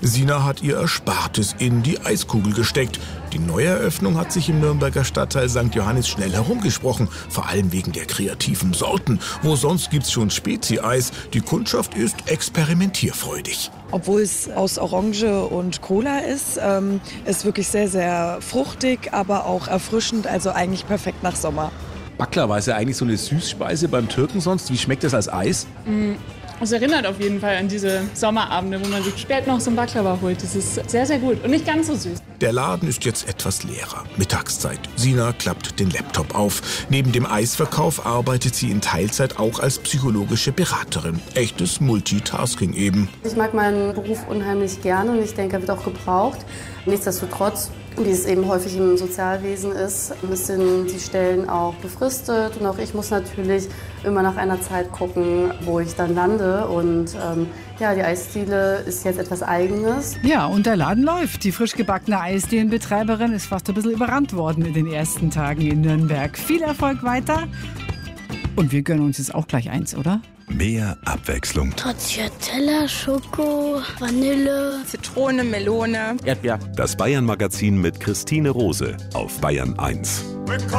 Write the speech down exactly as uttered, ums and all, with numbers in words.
Sina hat ihr Erspartes in die Eiskugel gesteckt. Die Neueröffnung hat sich im Nürnberger Stadtteil Sankt Johannes schnell herumgesprochen, vor allem wegen der kreativen Sorten. Wo sonst gibt's schon Spezi-Eis. Die Kundschaft ist experimentierfreudig. Obwohl es aus Orange und Cola ist, ähm, ist wirklich sehr, sehr fruchtig, aber auch erfrischend, also eigentlich perfekt nach Sommer. Baklava ist ja eigentlich so eine Süßspeise beim Türken sonst. Wie schmeckt das als Eis? Es erinnert auf jeden Fall an diese Sommerabende, wo man sich spät noch so ein Baklava holt. Das ist sehr, sehr gut und nicht ganz so süß. Der Laden ist jetzt etwas leerer. Mittagszeit. Sina klappt den Laptop auf. Neben dem Eisverkauf arbeitet sie in Teilzeit auch als psychologische Beraterin. Echtes Multitasking eben. Ich mag meinen Beruf unheimlich gerne und ich denke, er wird auch gebraucht. Nichtsdestotrotz, wie es eben häufig im Sozialwesen ist, sind die Stellen auch befristet. Und auch ich muss natürlich immer nach einer Zeit gucken, wo ich dann lande. Und ähm, ja, die Eisdiele ist jetzt etwas Eigenes. Ja, und der Laden läuft. Die frisch gebackene Eisdielenbetreiberin ist fast ein bisschen überrannt worden in den ersten Tagen in Nürnberg. Viel Erfolg weiter. Und wir gönnen uns jetzt auch gleich eins, oder? Mehr Abwechslung. Stracciatella, Schoko, Vanille, Zitrone, Melone, Erdbeer. Das Bayern-Magazin mit Christine Rose auf Bayern eins.